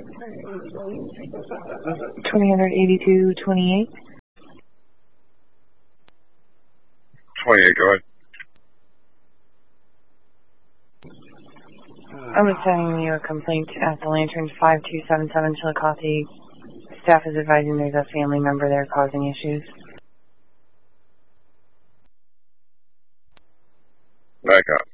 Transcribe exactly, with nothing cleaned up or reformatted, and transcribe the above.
twenty eighty-two twenty-eight. twenty-eight, go ahead. I was sending you a complaint at the Lantern five two seven seven Chillicothe. Staff is advising there's a family member there causing issues. Back up.